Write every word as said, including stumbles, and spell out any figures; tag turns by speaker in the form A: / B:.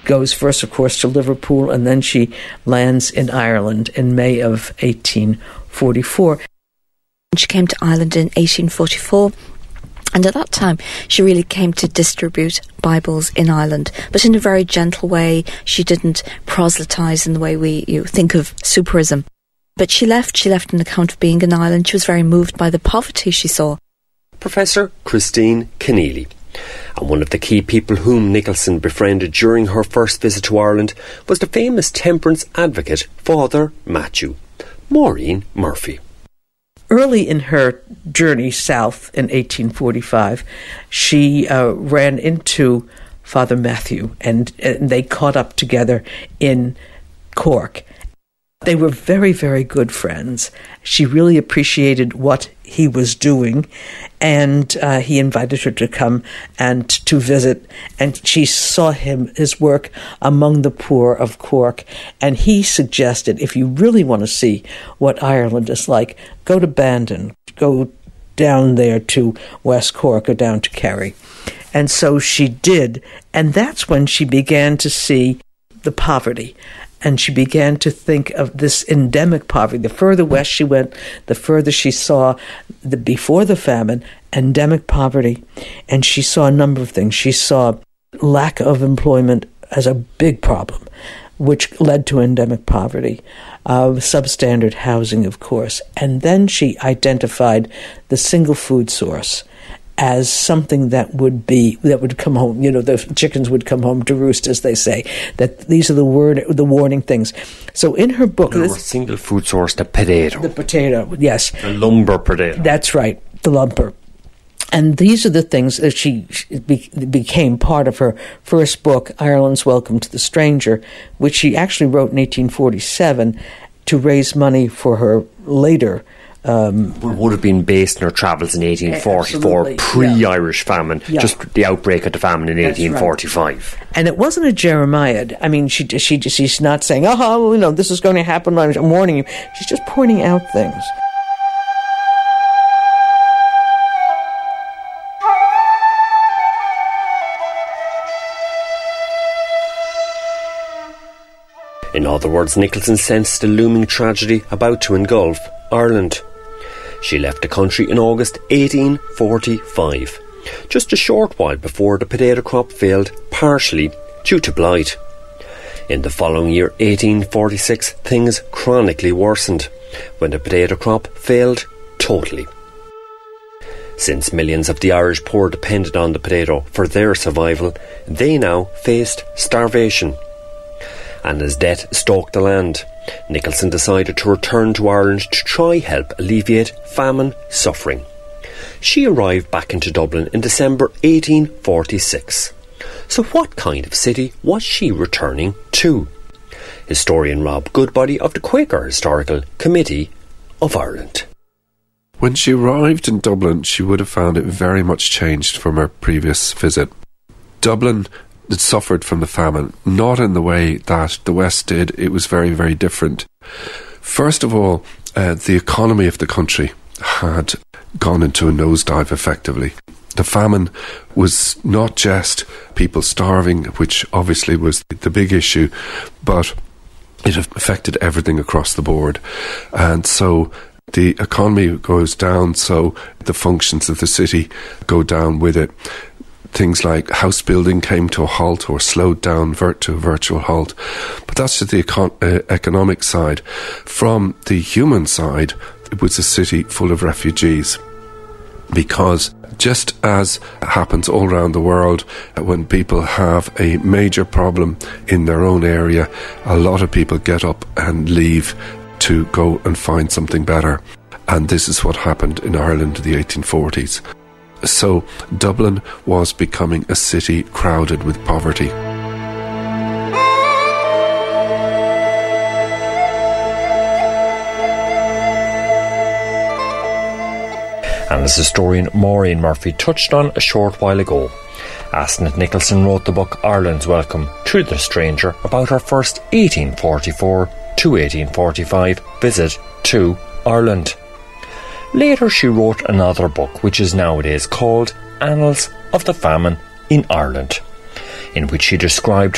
A: goes first, of course, to Liverpool, and then she lands in Ireland in May of eighteen forty-four.
B: She came to Ireland in eighteen forty-four. And at that time, she really came to distribute Bibles in Ireland, but in a very gentle way. She didn't proselytise in the way we you think of superism. But she left, she left an account of being in Ireland. She was very moved by the poverty she saw.
C: Professor Christine Keneally. And one of the key people whom Nicholson befriended during her first visit to Ireland was the famous temperance advocate, Father Matthew. Maureen Murphy.
A: Early in her journey south in eighteen forty-five, she uh, ran into Father Matthew, and, and they caught up together in Cork. They were very, very good friends. She really appreciated what he was doing, and uh, he invited her to come and to visit, and she saw him, his work among the poor of Cork, and he suggested, if you really want to see what Ireland is like, go to Bandon, go down there to West Cork or down to Kerry. And so she did, and that's when she began to see the poverty. And she began to think of this endemic poverty. The further west she went, the further she saw, the before the famine, endemic poverty. And she saw a number of things. She saw lack of employment as a big problem, which led to endemic poverty, uh, substandard housing, of course. And then she identified the single food source as something that would be, that would come home, you know, the chickens would come home to roost, as they say, that these are the word, the warning things. So in her book...
C: The single food source, the potato.
A: The potato, yes.
C: The lumber potato.
A: That's right, the lumber. And these are the things that she, she be, became part of her first book, Ireland's Welcome to the Stranger, which she actually wrote in eighteen forty-seven to raise money for her later Um,
C: would have been based on her travels in eighteen forty-four, pre-Irish yeah. famine, yeah. just the outbreak of the famine in That's eighteen forty-five. Right.
A: And it wasn't a Jeremiah. I mean, she she she's not saying, oh, you know, this is going to happen, I'm warning you. She's just pointing out things.
C: In other words, Nicholson sensed the looming tragedy about to engulf Ireland. She left the country in August eighteen forty-five, just a short while before the potato crop failed partially due to blight. In the following year, eighteen forty-six, things chronically worsened when the potato crop failed totally. Since millions of the Irish poor depended on the potato for their survival, they now faced starvation. And as death stalked the land, Nicholson decided to return to Ireland to try help alleviate famine suffering. She arrived back into Dublin in December eighteen forty-six. So what kind of city was she returning to? Historian Rob Goodbody of the Quaker Historical Committee of Ireland.
D: When she arrived in Dublin, she would have found it very much changed from her previous visit. Dublin It suffered from the famine, not in the way that the West did. It was very, very different. First of all, uh, the economy of the country had gone into a nosedive effectively. The famine was not just people starving, which obviously was the big issue, but it affected everything across the board. And so the economy goes down, so the functions of the city go down with it. Things like house building came to a halt or slowed down vert to a virtual halt. But that's just the econ- uh, economic side. From the human side, it was a city full of refugees. Because just as happens all around the world, when people have a major problem in their own area, a lot of people get up and leave to go and find something better. And this is what happened in Ireland in the eighteen forties. So Dublin was becoming a city crowded with poverty.
C: And as historian Maureen Murphy touched on a short while ago, Asenath Nicholson wrote the book Ireland's Welcome to the Stranger about her first eighteen forty-four to eighteen forty-five visit to Ireland. Later she wrote another book which is nowadays called Annals of the Famine in Ireland, in which she described